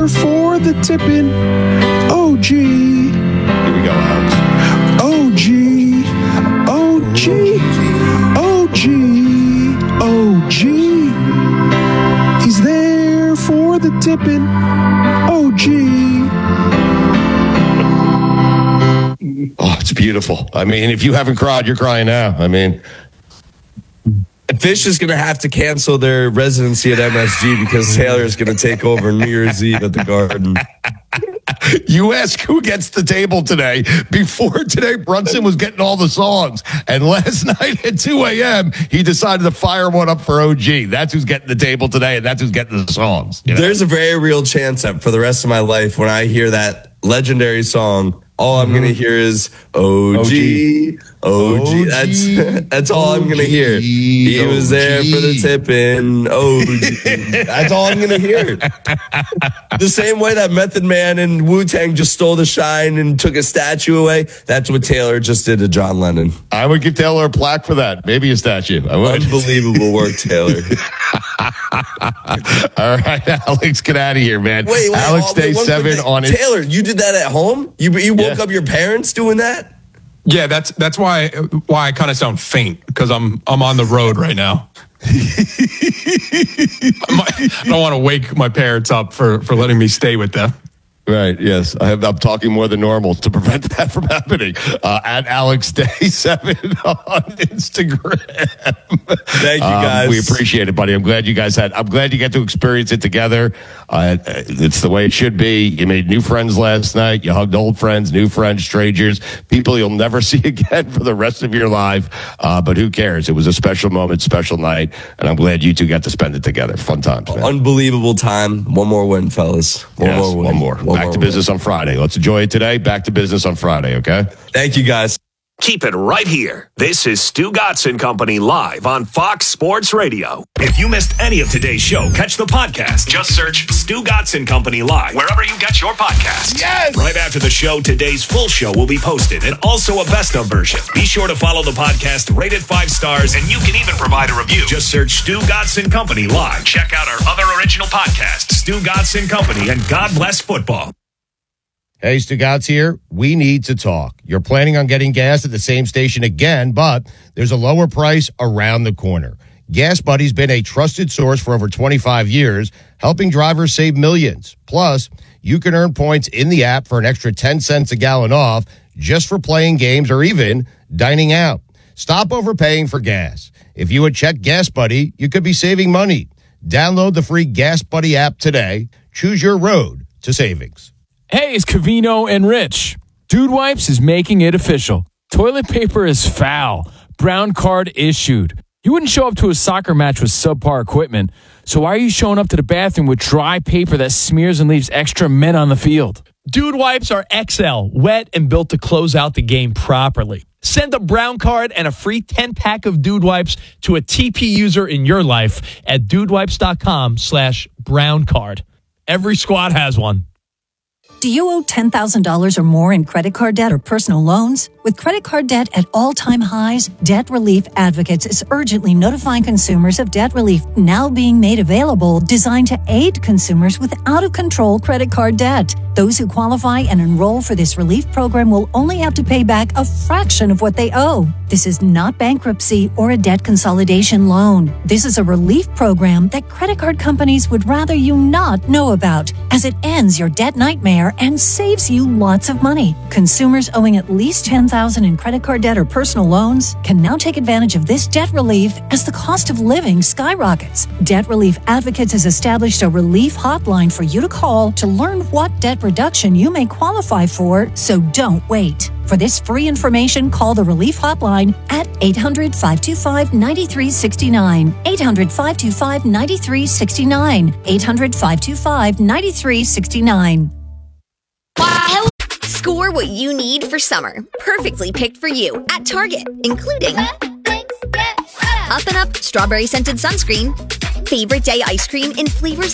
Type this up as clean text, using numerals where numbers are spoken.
for the tipping. OG. Here we go, Alex. OG. OG. OG. OG. He's there for the tipping. OG. Oh, it's beautiful. I mean, if you haven't cried, you're crying now. I mean, Fish is going to have to cancel their residency at MSG because Taylor is going to take over New Year's Eve at the Garden. you ask who gets the table today. Before today, Brunson was getting all the songs. And last night at 2 a.m., he decided to fire one up for OG. That's who's getting the table today, and that's who's getting the songs. You know? There's a very real chance that for the rest of my life, when I hear that legendary song, all I'm going to hear is OG. That's all I'm going to hear. He was there for the tipping. OG. That's all I'm going to hear. The same way that Method Man and Wu-Tang just stole the shine and took a statue away, that's what Taylor just did to John Lennon. I would give Taylor a plaque for that. Maybe a statue. I would. Unbelievable work, Taylor. All right, Alex, get out of here, man. Wait, Alex Day 7 on it. Taylor, you did that at home? You woke up your parents doing that? Yeah, that's why I kind of sound faint, because I'm on the road right now. I don't want to wake my parents up for letting me stay with them. Right, yes. I'm talking more than normal to prevent that from happening. At Alex Day 7 on Instagram. Thank you, guys. We appreciate it, buddy. I'm glad you get to experience it together. It's the way it should be. You made new friends last night. You hugged old friends, new friends, strangers, people you'll never see again for the rest of your life. But who cares? It was a special moment, special night, and I'm glad you two got to spend it together. Fun times, man. Unbelievable time. One more win, fellas. One more. Back to business on Friday. Let's enjoy it today. Back to business on Friday, okay? Thank you, guys. Keep it right here. This is Stu Gatz and Company live on Fox Sports Radio. If you missed any of today's show, catch the podcast. Just search Stu Gatz and Company live wherever you get your podcasts. Yes! Right after the show, today's full show will be posted and also a best of version. Be sure to follow the podcast, rate it 5 stars, and you can even provide a review. Just search Stu Gatz and Company live. Check out our other original podcasts, Stu Gatz and Company and God Bless Football. Hey, Stu Gatz here. We need to talk. You're planning on getting gas at the same station again, but there's a lower price around the corner. Gas Buddy's been a trusted source for over 25 years, helping drivers save millions. Plus, you can earn points in the app for an extra 10 cents a gallon off just for playing games or even dining out. Stop overpaying for gas. If you would check Gas Buddy, you could be saving money. Download the free Gas Buddy app today. Choose your road to savings. Hey, it's Covino and Rich. Dude Wipes is making it official. Toilet paper is foul. Brown card issued. You wouldn't show up to a soccer match with subpar equipment, so why are you showing up to the bathroom with dry paper that smears and leaves extra men on the field? Dude Wipes are XL, wet and built to close out the game properly. Send a brown card and a free 10-pack of Dude Wipes to a TP user in your life at dudewipes.com/brown card. Every squad has one. Do you owe $10,000 or more in credit card debt or personal loans? With credit card debt at all-time highs, Debt Relief Advocates is urgently notifying consumers of debt relief now being made available, designed to aid consumers with out-of-control credit card debt. Those who qualify and enroll for this relief program will only have to pay back a fraction of what they owe. This is not bankruptcy or a debt consolidation loan. This is a relief program that credit card companies would rather you not know about, as it ends your debt nightmare and saves you lots of money. Consumers owing at least $10,000 in credit card debt or personal loans can now take advantage of this debt relief as the cost of living skyrockets. Debt Relief Advocates has established a relief hotline for you to call to learn what debt reduction you may qualify for, so don't wait. For this free information, call the Relief Hotline at 800-525-9369. 800-525-9369. 800-525-9369. Score what you need for summer. Perfectly picked for you at Target, including Up and Up Strawberry Scented Sunscreen, Favorite Day Ice Cream in flavors